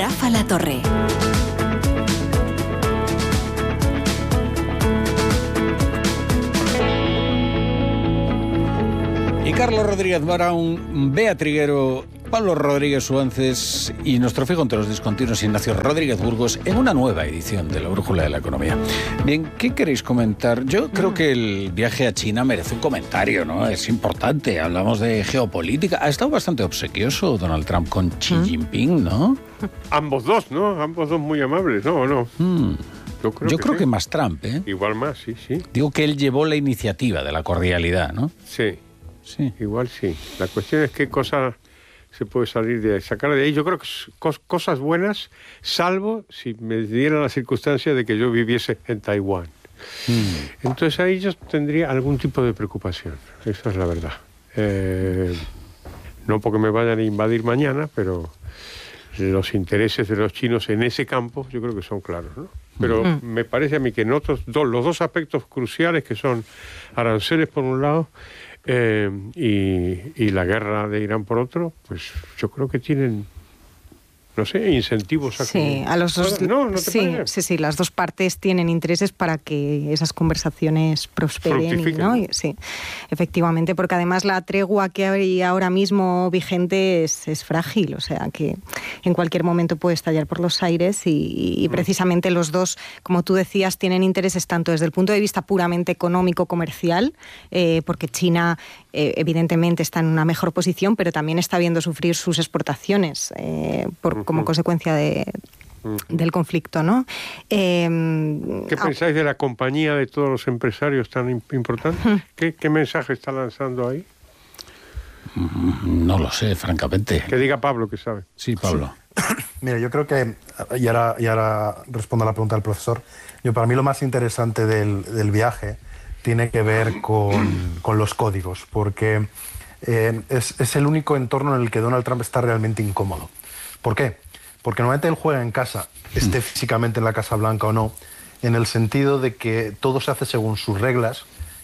Rafa La Torre. Y Carlos Rodríguez Brown, Bea Triguero, Pablo Rodríguez Suances y nuestro fijo entre los discontinuos Ignacio Rodríguez Burgos en una nueva edición de La Brújula de la Economía. Bien, ¿qué queréis comentar? Yo creo que el viaje a China merece un comentario, ¿no? Es importante, hablamos de geopolítica. Ha estado bastante obsequioso Donald Trump con Xi Jinping, ¿no? Ambos dos, ¿no? Ambos dos muy amables, ¿no? ¿O no? Yo creo que más Trump, ¿eh? Igual más, sí. Digo que él llevó la iniciativa de la cordialidad, ¿no? Sí. Igual sí. La cuestión es qué cosa se puede sacar de ahí. Yo creo que cosas buenas, salvo si me dieran la circunstancia de que yo viviese en Taiwán. Entonces ahí yo tendría algún tipo de preocupación. Esa es la verdad. No porque me vayan a invadir mañana, pero los intereses de los chinos en ese campo yo creo que son claros, ¿no? Pero me parece a mí que en los dos aspectos cruciales, que son aranceles por un lado y la guerra de Irán por otro, pues yo creo que tienen, no sé, incentivos a los dos. ¿No te parece? Sí, las dos partes tienen intereses para que esas conversaciones prosperen, ¿no? Sí, efectivamente, porque además la tregua que hay ahora mismo vigente es frágil, o sea que en cualquier momento puede estallar por los aires y precisamente los dos, como tú decías, tienen intereses tanto desde el punto de vista puramente económico, comercial, porque China evidentemente está en una mejor posición, pero también está viendo sufrir sus exportaciones como consecuencia del conflicto, ¿no? ¿Qué pensáis de la compañía de todos los empresarios tan importantes? ¿Qué mensaje está lanzando ahí? No lo sé, francamente. Que diga Pablo, que sabe. Sí, Pablo. Sí. Mira, yo creo que, y ahora respondo a la pregunta del profesor, para mí lo más interesante del viaje tiene que ver con los códigos, porque es el único entorno en el que Donald Trump está realmente incómodo. ¿Por qué? Porque normalmente él juega en casa, esté físicamente en la Casa Blanca o no, en el sentido de que todo se hace según sus reglas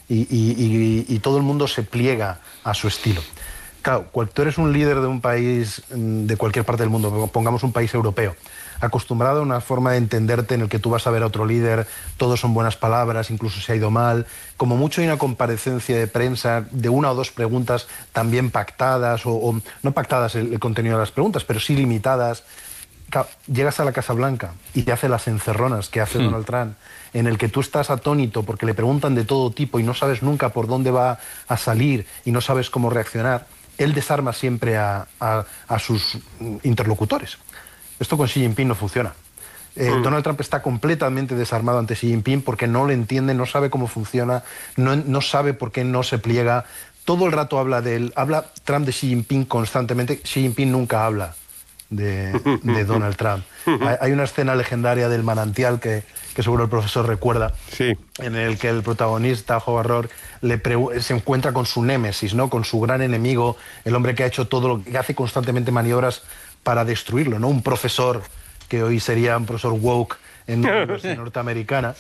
y todo el mundo se pliega a su estilo. Claro, cuando tú eres un líder de un país, de cualquier parte del mundo, pongamos un país europeo, acostumbrado a una forma de entenderte en el que tú vas a ver a otro líder, todos son buenas palabras, incluso si ha ido mal, como mucho hay una comparecencia de prensa de una o dos preguntas también pactadas, o no pactadas el contenido de las preguntas, pero sí limitadas. Claro, llegas a la Casa Blanca y te hace las encerronas que hace Donald Trump, en el que tú estás atónito porque le preguntan de todo tipo y no sabes nunca por dónde va a salir y no sabes cómo reaccionar. Él desarma siempre a sus interlocutores. Esto con Xi Jinping no funciona. Donald Trump está completamente desarmado ante Xi Jinping porque no lo entiende, no sabe cómo funciona, no sabe por qué no se pliega. Todo el rato habla de él, habla Trump de Xi Jinping constantemente. Xi Jinping nunca habla de Donald Trump. Hay una escena legendaria del manantial que seguro el profesor recuerda, en el que el protagonista, Howard Roark, se encuentra con su némesis, ¿no? Con su gran enemigo, el hombre que ha hecho todo lo que hace constantemente maniobras para destruirlo, ¿no? Un profesor que hoy sería un profesor woke en una universidad norteamericana.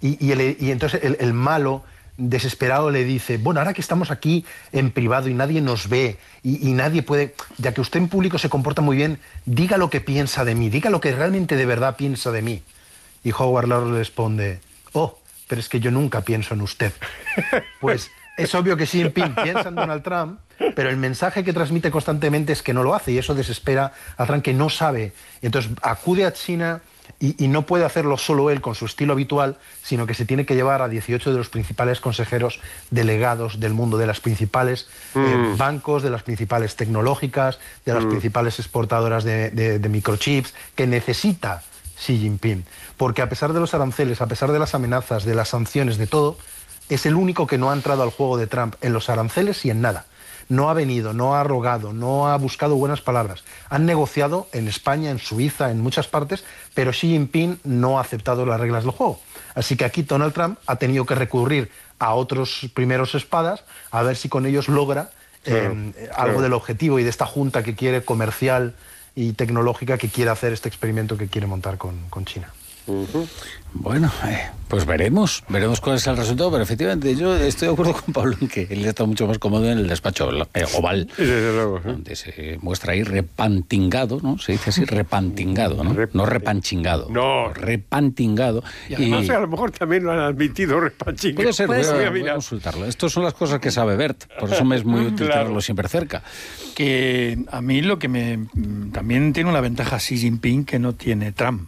Y entonces el malo desesperado le dice, bueno, ahora que estamos aquí en privado y nadie nos ve y nadie puede, ya que usted en público se comporta muy bien, diga lo que piensa de mí, diga lo que realmente de verdad piensa de mí. Y Howard Roark le responde, pero es que yo nunca pienso en usted. Pues es obvio que Xi Jinping piensa en Donald Trump, pero el mensaje que transmite constantemente es que no lo hace y eso desespera a Trump, que no sabe. Entonces acude a China y no puede hacerlo solo él con su estilo habitual, sino que se tiene que llevar a 18 de los principales consejeros delegados del mundo, de las principales bancos, de las principales tecnológicas, de las principales exportadoras de microchips, que necesita Xi Jinping. Porque a pesar de los aranceles, a pesar de las amenazas, de las sanciones, de todo, es el único que no ha entrado al juego de Trump en los aranceles y en nada. No ha venido, no ha rogado, no ha buscado buenas palabras. Han negociado en España, en Suiza, en muchas partes, pero Xi Jinping no ha aceptado las reglas del juego. Así que aquí Donald Trump ha tenido que recurrir a otros primeros espadas a ver si con ellos logra algo del objetivo y de esta junta que quiere comercial y tecnológica que quiere hacer este experimento que quiere montar con China. Bueno, pues veremos cuál es el resultado, pero efectivamente yo estoy de acuerdo con Pablo en que él está mucho más cómodo en el despacho oval, Desde luego, donde se muestra ahí repantingado, ¿no? Se dice así, repantingado, ¿no? No repanchingado. No. Repantingado. Y además a lo mejor también lo han admitido repanchingado. Puede ser, voy mirar. a consultarlo. Estas son las cosas que sabe Bert, por eso me es muy útil tenerlo siempre cerca. Que a mí lo que también tiene una ventaja Xi Jinping que no tiene Trump.